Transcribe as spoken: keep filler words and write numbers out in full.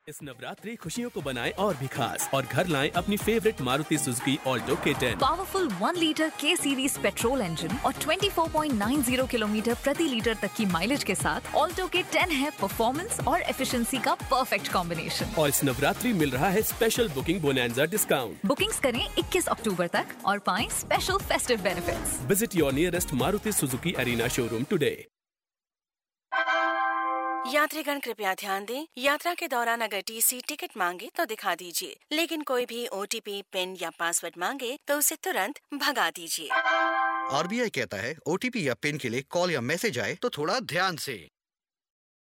इस नवरात्रि खुशियों को बनाएं और भी खास और घर लाएं अपनी फेवरेट मारुति सुजुकी ऑल्टो के टेन। पावरफुल वन लीटर के सीरीज पेट्रोल इंजन और चौबीस पॉइंट नौ ज़ीरो किलोमीटर प्रति लीटर तक की माइलेज के साथ ऑल्टो के टेन है परफॉर्मेंस और एफिशिएंसी का परफेक्ट कॉम्बिनेशन। और इस नवरात्रि मिल रहा है स्पेशल बुकिंग बोनैंजा डिस्काउंट। बुकिंग्स करें इक्कीस अक्टूबर तक और पाएं special festive benefits. Visit your nearest Maruti Suzuki arena showroom today. यात्रीगण कृपया ध्यान दें, यात्रा के दौरान अगर टीसी टिकट मांगे तो दिखा दीजिए, लेकिन कोई भी ओटीपी, पिन या पासवर्ड मांगे तो उसे तुरंत भगा दीजिए। आरबीआई कहता है ओटीपी या पिन के लिए कॉल या मैसेज आए तो थोड़ा ध्यान से